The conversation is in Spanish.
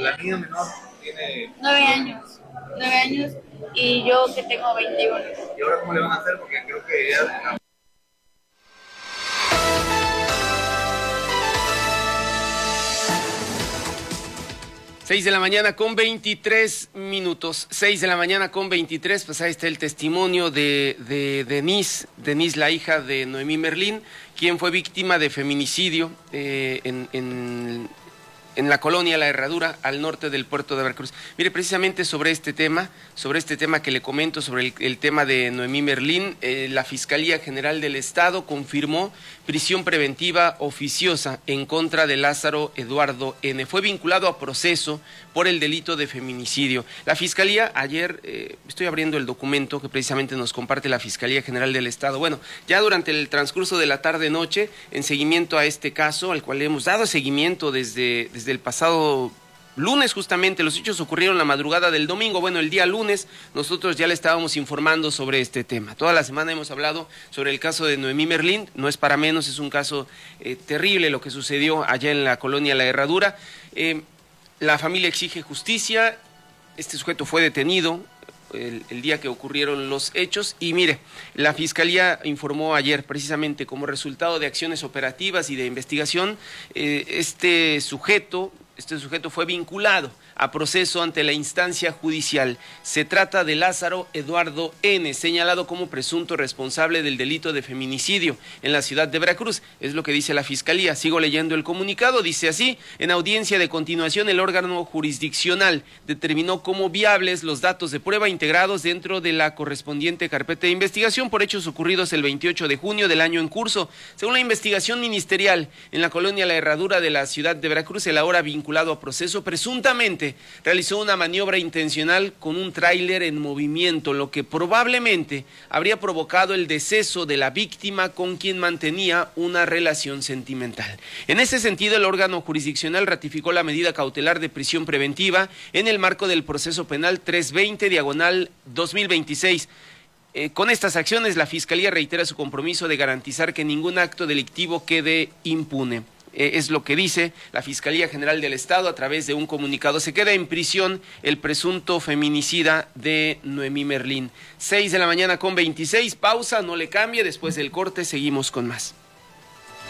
La niña menor tiene 9 años. 9 años y yo que tengo 21. ¿Y ahora cómo le van a hacer? Porque creo que ella... 6 de la mañana con 23 minutos, 6 de la mañana con 23, pues ahí está el testimonio de Denise, la hija de Noemí Merlín, quien fue víctima de feminicidio en la colonia La Herradura, al norte del puerto de Veracruz. Mire, precisamente sobre este tema que le comento, sobre el tema de Noemí Merlín, la Fiscalía General del Estado confirmó prisión preventiva oficiosa en contra de Lázaro Eduardo N. Fue vinculado a proceso por el delito de feminicidio. La Fiscalía ayer, estoy abriendo el documento que precisamente nos comparte la Fiscalía General del Estado. Bueno, ya durante el transcurso de la tarde-noche, en seguimiento a este caso, al cual le hemos dado seguimiento desde el pasado lunes, justamente, los hechos ocurrieron la madrugada del domingo. Bueno, el día lunes nosotros ya le estábamos informando sobre este tema. Toda la semana hemos hablado sobre el caso de Noemí Merlín, no es para menos, es un caso terrible lo que sucedió allá en la colonia La Herradura. La familia exige justicia, este sujeto fue detenido el día que ocurrieron los hechos y mire, la Fiscalía informó ayer precisamente como resultado de acciones operativas y de investigación, este sujeto fue vinculado a proceso ante la instancia judicial. Se trata de Lázaro Eduardo N., señalado como presunto responsable del delito de feminicidio en la ciudad de Veracruz. Es lo que dice la Fiscalía. Sigo leyendo el comunicado. Dice así: en audiencia de continuación, el órgano jurisdiccional determinó como viables los datos de prueba integrados dentro de la correspondiente carpeta de investigación por hechos ocurridos el 28 de junio del año en curso. Según la investigación ministerial, en la colonia La Herradura de la ciudad de Veracruz, el ahora vinculado a proceso presuntamente realizó una maniobra intencional con un tráiler en movimiento, lo que probablemente habría provocado el deceso de la víctima con quien mantenía una relación sentimental. En ese sentido, el órgano jurisdiccional ratificó la medida cautelar de prisión preventiva en el marco del proceso penal 320/2026. Con estas acciones, la Fiscalía reitera su compromiso de garantizar que ningún acto delictivo quede impune. Es lo que dice la Fiscalía General del Estado a través de un comunicado. Se queda en prisión el presunto feminicida de Noemí Merlín. 6 de la mañana con 26, pausa, no le cambie, después del corte seguimos con más.